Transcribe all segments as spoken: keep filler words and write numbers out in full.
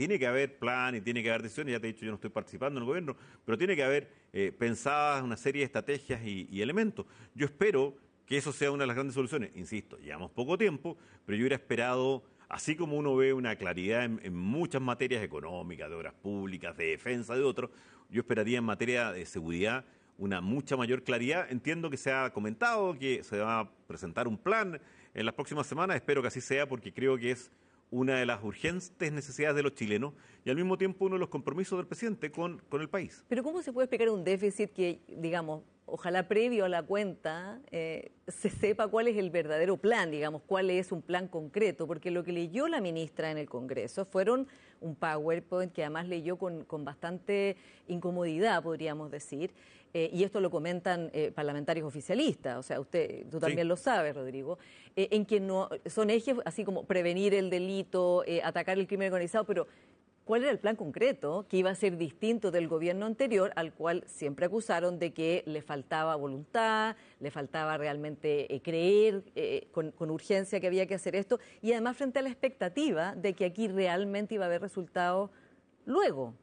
tiene que haber plan y tiene que haber decisiones. Ya te he dicho, yo no estoy participando en el gobierno, pero tiene que haber eh, pensadas una serie de estrategias y, y elementos. Yo espero que eso sea una de las grandes soluciones. Insisto, llevamos poco tiempo, pero yo hubiera esperado, así como uno ve una claridad en, en muchas materias económicas, de obras públicas, de defensa, de otros, yo esperaría en materia de seguridad una mucha mayor claridad. Entiendo que se ha comentado que se va a presentar un plan en las próximas semanas, espero que así sea, porque creo que es una de las urgentes necesidades de los chilenos y al mismo tiempo uno de los compromisos del presidente con, con el país. Pero ¿cómo se puede explicar un déficit que, digamos, ojalá previo a la cuenta eh, se sepa cuál es el verdadero plan, digamos, cuál es un plan concreto? Porque lo que leyó la ministra en el Congreso fueron un PowerPoint que además leyó con, con bastante incomodidad, podríamos decir, eh, y esto lo comentan eh, parlamentarios oficialistas, o sea, usted, tú también sí lo sabes, Rodrigo, eh, en que no son ejes así como prevenir el delito, eh, atacar el crimen organizado, pero ¿cuál era el plan concreto que iba a ser distinto del gobierno anterior, al cual siempre acusaron de que le faltaba voluntad, le faltaba realmente eh, creer eh, con, con urgencia que había que hacer esto, y además frente a la expectativa de que aquí realmente iba a haber resultados luego?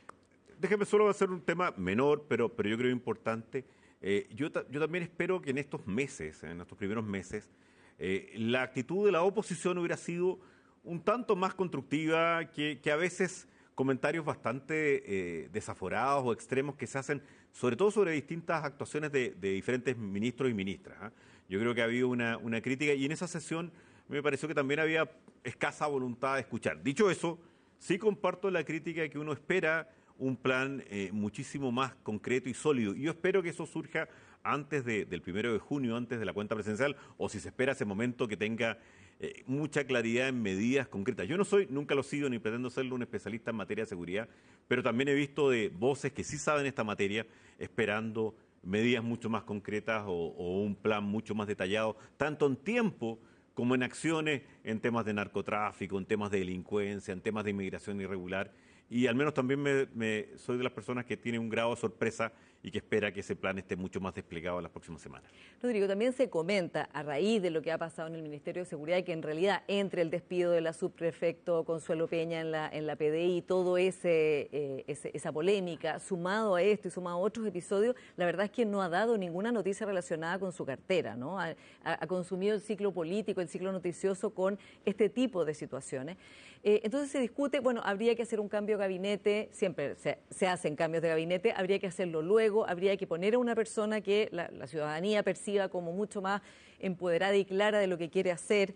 Déjeme solo hacer un tema menor, pero, pero yo creo importante. Eh, yo, ta- yo también espero que en estos meses, en estos primeros meses, eh, la actitud de la oposición hubiera sido un tanto más constructiva que, que a veces comentarios bastante eh, desaforados o extremos que se hacen, sobre todo sobre distintas actuaciones de, de diferentes ministros y ministras. ¿ah? Yo creo que ha habido una, una crítica y en esa sesión me pareció que también había escasa voluntad de escuchar. Dicho eso, sí comparto la crítica de que uno espera un plan eh, muchísimo más concreto y sólido. Y yo espero que eso surja antes de, del primero de junio, antes de la cuenta presidencial, o si se espera ese momento que tenga eh, mucha claridad en medidas concretas. Yo no soy, nunca lo he sido, ni pretendo serlo un especialista en materia de seguridad, pero también he visto de voces que sí saben esta materia, esperando medidas mucho más concretas o, o un plan mucho más detallado, tanto en tiempo como en acciones, en temas de narcotráfico, en temas de delincuencia, en temas de inmigración irregular. Y al menos también me, me, soy de las personas que tiene un grado de sorpresa y que espera que ese plan esté mucho más desplegado en las próximas semanas. Rodrigo, también se comenta, a raíz de lo que ha pasado en el Ministerio de Seguridad, que en realidad entre el despido de la subprefecto Consuelo Peña en la, en la P D I, todo ese, eh, ese esa polémica, sumado a esto y sumado a otros episodios, la verdad es que no ha dado ninguna noticia relacionada con su cartera, ¿no? Ha, ha, ha consumido el ciclo político, el ciclo noticioso con este tipo de situaciones. Eh, entonces se discute, bueno, habría que hacer un cambio de gabinete, siempre se, se hacen cambios de gabinete, habría que hacerlo luego, habría que poner a una persona que la, la ciudadanía perciba como mucho más empoderada y clara de lo que quiere hacer.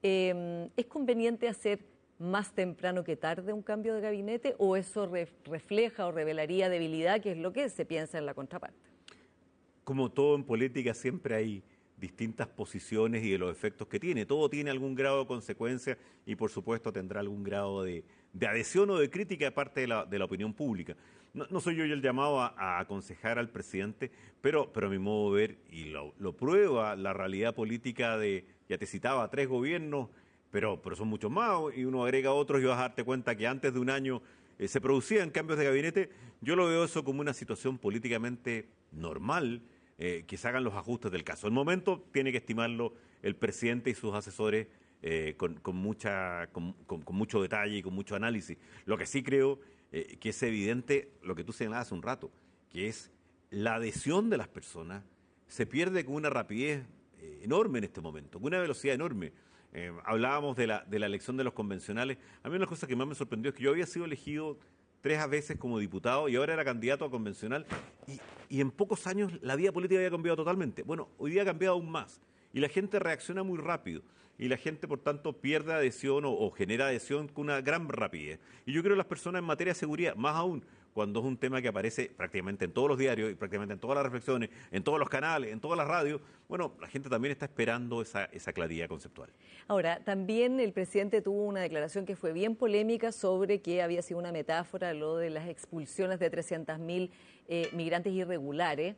Eh, ¿Es conveniente hacer más temprano que tarde un cambio de gabinete o eso re, refleja o revelaría debilidad, que es lo que se piensa en la contraparte? Como todo en política, siempre hay distintas posiciones y de los efectos que tiene. Todo tiene algún grado de consecuencia y, por supuesto, tendrá algún grado de, de adhesión o de crítica de parte de la, de la opinión pública. No, no soy yo el llamado a, a aconsejar al presidente, pero, pero a mi modo de ver, y lo, lo prueba la realidad política de, ya te citaba, tres gobiernos, pero, pero son muchos más, y uno agrega otros y vas a darte cuenta que antes de un año eh, se producían cambios de gabinete. Yo lo veo eso como una situación políticamente normal, Eh, que se hagan los ajustes del caso. El momento tiene que estimarlo el presidente y sus asesores eh, con, con, mucha, con, con, con mucho detalle y con mucho análisis. Lo que sí creo eh, que es evidente, lo que tú señalabas hace un rato, que es la adhesión de las personas se pierde con una rapidez eh, enorme en este momento, con una velocidad enorme. Eh, hablábamos de la, de la elección de los convencionales. A mí una cosa que más me sorprendió es que yo había sido elegido tres veces como diputado y ahora era candidato a convencional y, y en pocos años la vida política había cambiado totalmente. Bueno, hoy día ha cambiado aún más y la gente reacciona muy rápido y la gente, por tanto, pierde adhesión o, o genera adhesión con una gran rapidez. Y yo creo que las personas en materia de seguridad, más aún cuando es un tema que aparece prácticamente en todos los diarios y prácticamente en todas las reflexiones, en todos los canales, en todas las radios, bueno, la gente también está esperando esa, esa claridad conceptual. Ahora, también el presidente tuvo una declaración que fue bien polémica sobre que había sido una metáfora lo de las expulsiones de trescientos mil eh, migrantes irregulares.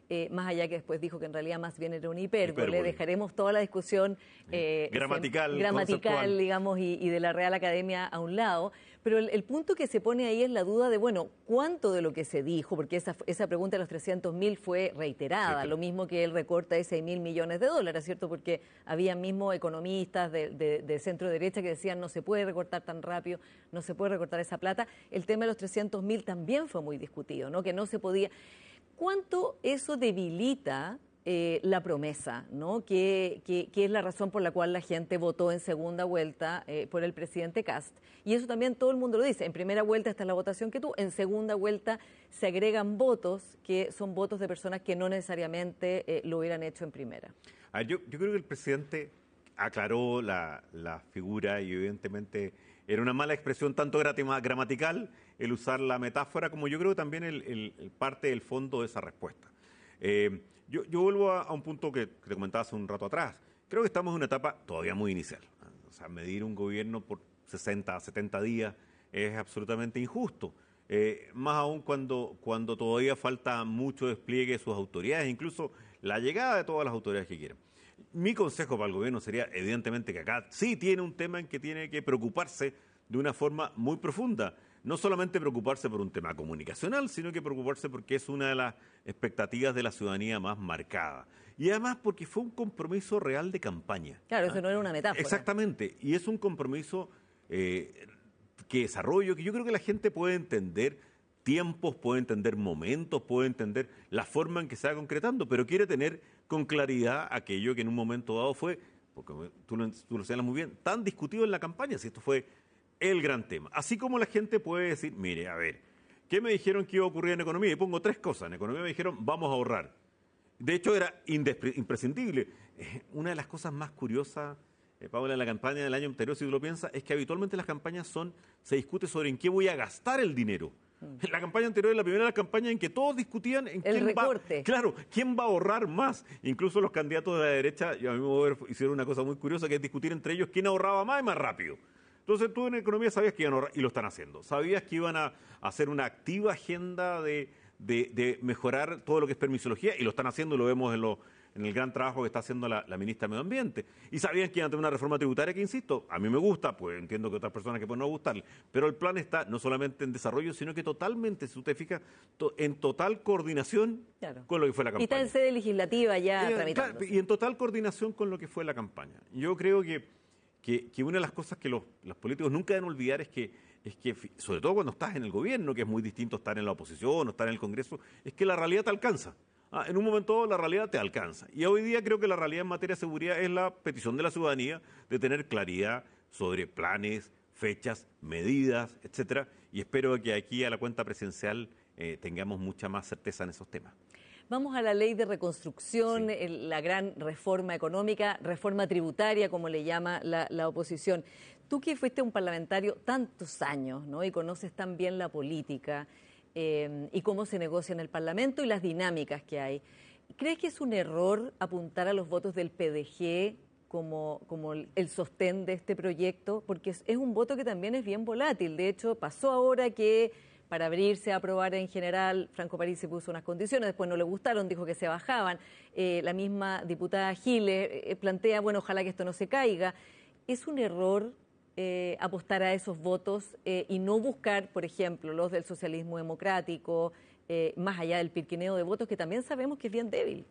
eh, más allá que después dijo que en realidad más bien era un hipérbole. Hipérbole. Dejaremos toda la discusión eh, gramatical, ese, gramatical conceptual. digamos, y, y de la Real Academia a un lado. Pero el, el punto que se pone ahí es la duda de, bueno, ¿cuánto de lo que se dijo? Porque esa, esa pregunta de los trescientos mil fue reiterada, Sí, lo mismo que el recorte de seis mil millones de dólares, ¿cierto? Porque había mismo economistas de, de, de centro derecha que decían no se puede recortar tan rápido, no se puede recortar esa plata. El tema de los trescientos mil también fue muy discutido, ¿no? Que no se podía. ¿Cuánto eso debilita eh, la promesa, ¿no? Que, que, que es la razón por la cual la gente votó en segunda vuelta eh, por el presidente Kast? Y eso también todo el mundo lo dice. En primera vuelta está la votación que tú, en segunda vuelta se agregan votos que son votos de personas que no necesariamente eh, lo hubieran hecho en primera. A ver, yo, yo creo que el presidente aclaró la, la figura y evidentemente era una mala expresión tanto gratima- gramatical el usar la metáfora como yo creo también el, el, el parte del fondo de esa respuesta. Eh, yo, yo vuelvo a, a un punto que, que te comentaba hace un rato atrás. Creo que estamos en una etapa todavía muy inicial. O sea, medir un gobierno por sesenta, setenta días es absolutamente injusto. Eh, más aún cuando, cuando todavía falta mucho despliegue de sus autoridades, incluso la llegada de todas las autoridades que quieran. Mi consejo para el gobierno sería, evidentemente, que acá sí tiene un tema en que tiene que preocuparse de una forma muy profunda. No solamente preocuparse por un tema comunicacional, sino que preocuparse porque es una de las expectativas de la ciudadanía más marcada. Y además porque fue un compromiso real de campaña. Claro, eso no era una metáfora. Exactamente, y es un compromiso eh, que desarrollo, que yo creo que la gente puede entender tiempos, puede entender momentos, puede entender la forma en que se va concretando, pero quiere tener con claridad aquello que en un momento dado fue, porque tú lo, tú lo señalas muy bien, tan discutido en la campaña, si esto fue el gran tema. Así como la gente puede decir, mire, a ver, ¿qué me dijeron que iba a ocurrir en economía? Y pongo tres cosas. En economía me dijeron, vamos a ahorrar. De hecho, era imprescindible. Eh, una de las cosas más curiosas, eh, Paula, en la campaña del año anterior, si tú lo piensas, es que habitualmente las campañas son, se discute sobre en qué voy a gastar el dinero. Mm. La campaña anterior es la primera de las campañas en que todos discutían en el quién recorte. va, claro, quién va a ahorrar más. Incluso los candidatos de la derecha, yo a mí me hicieron una cosa muy curiosa, que es discutir entre ellos quién ahorraba más y más rápido. Entonces tú en economía sabías que iban a ahorrar, y lo están haciendo. Sabías que iban a hacer una activa agenda de, de, de mejorar todo lo que es permisología, y lo están haciendo, y lo vemos en, lo, en el gran trabajo que está haciendo la, la ministra de Medio Ambiente. Y sabían que iban a tener una reforma tributaria que, insisto, a mí me gusta, pues entiendo que otras personas que pueden no gustarle, pero el plan está no solamente en desarrollo, sino que totalmente, si usted fija, to, en total coordinación claro. con lo que fue la campaña. Y está en sede legislativa ya y, tramitando. Claro, y en total coordinación con lo que fue la campaña. Yo creo que Que, que una de las cosas que los, los políticos nunca deben olvidar es que, es que, sobre todo cuando estás en el gobierno, que es muy distinto estar en la oposición o estar en el Congreso, es que la realidad te alcanza. Ah, en un momento dado la realidad te alcanza. Y hoy día creo que la realidad en materia de seguridad es la petición de la ciudadanía de tener claridad sobre planes, fechas, medidas, etcétera. Y espero que aquí a la cuenta presidencial eh, tengamos mucha más certeza en esos temas. Vamos a la ley de reconstrucción, Sí. el, la gran reforma económica, reforma tributaria, como le llama la, la oposición. Tú que fuiste un parlamentario tantos años, ¿no? Y conoces tan bien la política eh, y cómo se negocia en el Parlamento y las dinámicas que hay. ¿Crees que es un error apuntar a los votos del P D G como, como el sostén de este proyecto? Porque es, es un voto que también es bien volátil. De hecho, pasó ahora que para abrirse a aprobar en general, Franco Parisi puso unas condiciones, después no le gustaron, dijo que se bajaban. Eh, la misma diputada Giles eh, plantea, bueno, ojalá que esto no se caiga. ¿Es un error eh, apostar a esos votos eh, y no buscar, por ejemplo, los del socialismo democrático, eh, más allá del pirquineo de votos, que también sabemos que es bien débil?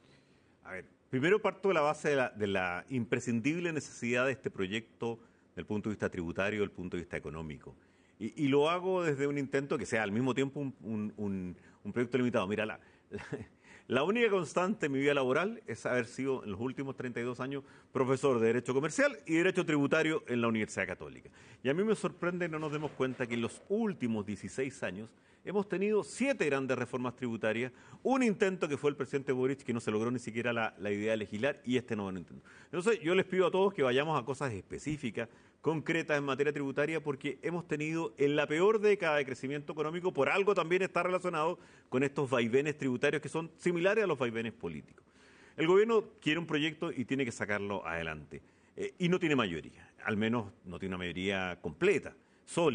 A ver, primero parto de la base de la, de la imprescindible necesidad de este proyecto desde el punto de vista tributario, desde el punto de vista económico. Y, y lo hago desde un intento que sea al mismo tiempo un, un, un, un proyecto limitado. Mira, la, la, la única constante en mi vida laboral es haber sido en los últimos treinta y dos años profesor de Derecho Comercial y Derecho Tributario en la Universidad Católica. Y a mí me sorprende que no nos demos cuenta que en los últimos dieciséis años hemos tenido siete grandes reformas tributarias, un intento que fue el presidente Boric que no se logró ni siquiera la, la idea de legislar, y este nuevo intento. Entonces yo les pido a todos que vayamos a cosas específicas, concretas en materia tributaria, porque hemos tenido en la peor década de crecimiento económico, por algo también está relacionado con estos vaivenes tributarios que son similares a los vaivenes políticos. El gobierno quiere un proyecto y tiene que sacarlo adelante, eh, y no tiene mayoría, al menos no tiene una mayoría completa, sólida.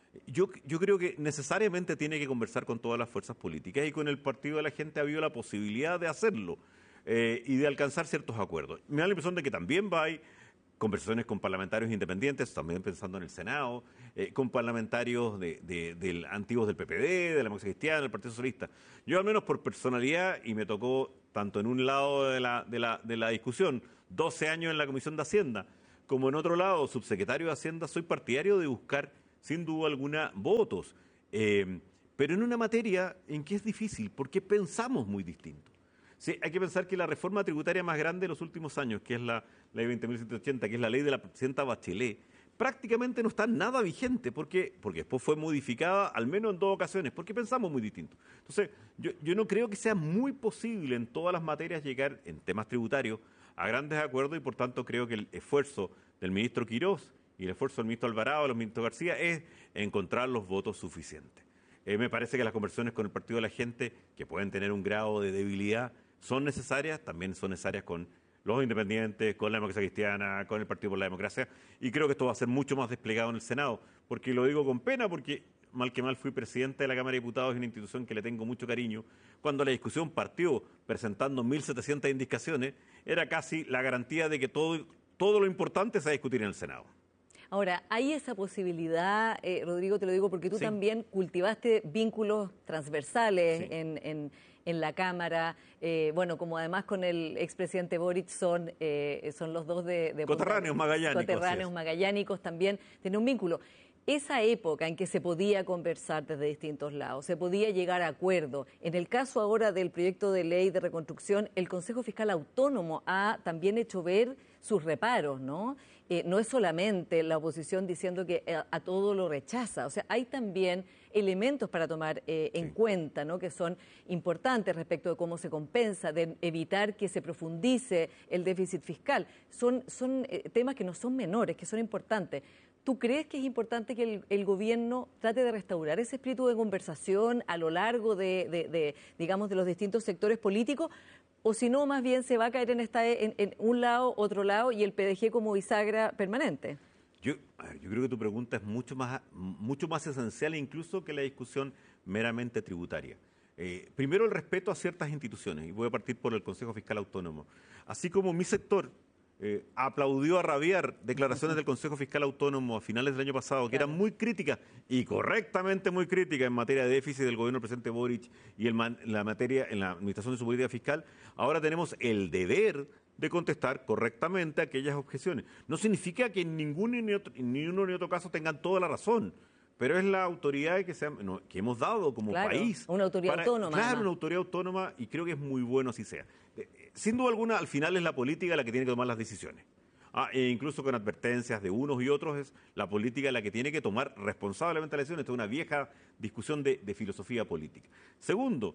Yo, yo creo que necesariamente tiene que conversar con todas las fuerzas políticas y con el Partido de la Gente ha habido la posibilidad de hacerlo eh, y de alcanzar ciertos acuerdos. Me da la impresión de que también va a haber conversaciones con parlamentarios independientes, también pensando en el Senado, eh, con parlamentarios de, de, del, antiguos del P P D, de la Democracia Cristiana, del Partido Socialista. Yo al menos por personalidad, y me tocó tanto en un lado de la, de la, de la discusión, doce años en la Comisión de Hacienda, como en otro lado, subsecretario de Hacienda, soy partidario de buscar sin duda alguna, votos, eh, pero en una materia en que es difícil, porque pensamos muy distinto. Sí, hay que pensar que la reforma tributaria más grande de los últimos años, que es la ley veinte mil ciento ochenta, que es la ley de la presidenta Bachelet, prácticamente no está nada vigente, porque, porque después fue modificada, al menos en dos ocasiones, porque pensamos muy distinto. Entonces, yo, yo no creo que sea muy posible en todas las materias llegar, en temas tributarios, a grandes acuerdos, y por tanto creo que el esfuerzo del ministro Quirós y el esfuerzo del ministro Alvarado, del ministro García, es encontrar los votos suficientes. Eh, me parece que las conversaciones con el Partido de la Gente, que pueden tener un grado de debilidad, son necesarias, también son necesarias con los independientes, con la Democracia Cristiana, con el Partido por la Democracia, y creo que esto va a ser mucho más desplegado en el Senado, porque lo digo con pena, porque mal que mal fui presidente de la Cámara de Diputados, una institución que le tengo mucho cariño. Cuando la discusión partió presentando mil setecientas indicaciones, era casi la garantía de que todo, todo lo importante se va a discutir en el Senado. Ahora, hay esa posibilidad, eh, Rodrigo, te lo digo porque tú sí. también cultivaste vínculos transversales sí. en, en, en la Cámara, eh, bueno, como además con el expresidente Boric son, eh, son los dos de... de coterráneos magallánicos. Coterráneos magallánicos también, tiene un vínculo. Esa época en que se podía conversar desde distintos lados, se podía llegar a acuerdo. En el caso ahora del proyecto de ley de reconstrucción, el Consejo Fiscal Autónomo ha también hecho ver sus reparos, ¿no? Eh, no es solamente la oposición diciendo que a, a todo lo rechaza, o sea, hay también elementos para tomar eh, en sí. cuenta, ¿no? Que son importantes respecto de cómo se compensa, de evitar que se profundice el déficit fiscal. Son, son eh, temas que no son menores, que son importantes. ¿Tú crees que es importante que el, el gobierno trate de restaurar ese espíritu de conversación a lo largo de, de, de digamos, de los distintos sectores políticos? O si no, más bien se va a caer en, esta, en, en un lado, otro lado, y el P D G como bisagra permanente. Yo, yo creo que tu pregunta es mucho más, mucho más esencial incluso que la discusión meramente tributaria. Eh, primero, el respeto a ciertas instituciones, y voy a partir por el Consejo Fiscal Autónomo. Así como mi sector eh, aplaudió a rabiar declaraciones del Consejo Fiscal Autónomo a finales del año pasado, que claro. eran muy críticas, y correctamente muy críticas en materia de déficit del gobierno del presidente Boric y en man, la materia, en la administración de su política fiscal, ahora tenemos el deber de contestar correctamente aquellas objeciones. No significa que en ningún ni, otro, ni uno ni otro caso tengan toda la razón, pero es la autoridad que, se, no, que hemos dado como claro, país. Una autoridad para, autónoma. Claro, además. una autoridad autónoma, y creo que es muy bueno así sea. Sin duda alguna, al final es la política la que tiene que tomar las decisiones. Ah, e incluso con advertencias de unos y otros, es la política la que tiene que tomar responsablemente las decisiones. Esta es una vieja discusión de, de filosofía política. Segundo,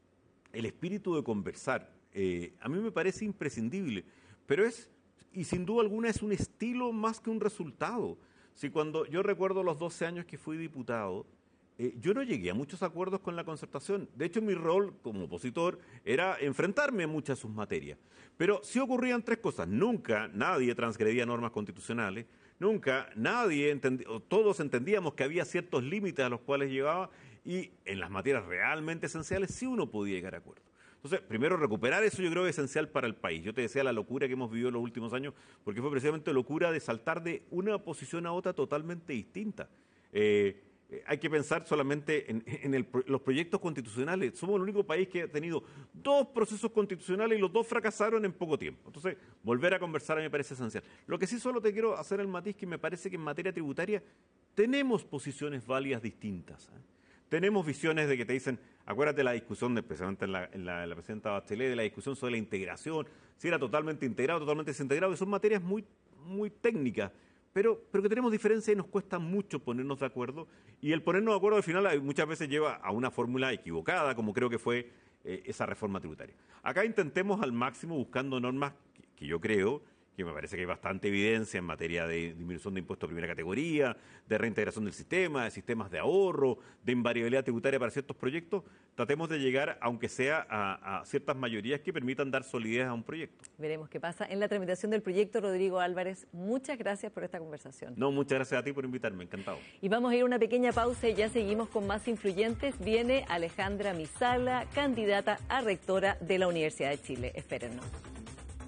el espíritu de conversar. Eh, a mí me parece imprescindible, pero es, y sin duda alguna, es un estilo más que un resultado. Si cuando yo recuerdo los doce años que fui diputado, eh, yo no llegué a muchos acuerdos con la concertación. De hecho, mi rol como opositor era enfrentarme a muchas de sus materias. Pero sí ocurrían tres cosas. Nunca nadie transgredía normas constitucionales, nunca nadie, entendía, todos entendíamos que había ciertos límites a los cuales llegaba, y en las materias realmente esenciales sí uno podía llegar a acuerdos. Entonces, primero, recuperar eso yo creo que es esencial para el país. Yo te decía la locura que hemos vivido en los últimos años, porque fue precisamente locura de saltar de una posición a otra totalmente distinta. Eh, eh, hay que pensar solamente en, en el, los proyectos constitucionales. Somos el único país que ha tenido dos procesos constitucionales y los dos fracasaron en poco tiempo. Entonces, volver a conversar a mí me parece esencial. Lo que sí solo te quiero hacer el matiz, que me parece que en materia tributaria tenemos posiciones válidas distintas, ¿eh? Tenemos visiones de que te dicen, acuérdate de la discusión, de, especialmente en la, en, la, en la presidenta Bachelet, de la discusión sobre la integración, si era totalmente integrado, totalmente desintegrado, que son materias muy, muy técnicas, pero, pero que tenemos diferencia y nos cuesta mucho ponernos de acuerdo, y el ponernos de acuerdo al final muchas veces lleva a una fórmula equivocada, como creo que fue eh, esa reforma tributaria. Acá intentemos al máximo buscando normas que, que yo creo que me parece que hay bastante evidencia en materia de disminución de impuestos de primera categoría, de reintegración del sistema, de sistemas de ahorro, de invariabilidad tributaria para ciertos proyectos, tratemos de llegar, aunque sea a, a ciertas mayorías que permitan dar solidez a un proyecto. Veremos qué pasa en la tramitación del proyecto. Rodrigo Álvarez, muchas gracias por esta conversación. No, muchas gracias a ti por invitarme, encantado. Y vamos a ir a una pequeña pausa y ya seguimos con más influyentes. Viene Alejandra Misala, candidata a rectora de la Universidad de Chile. Espérennos.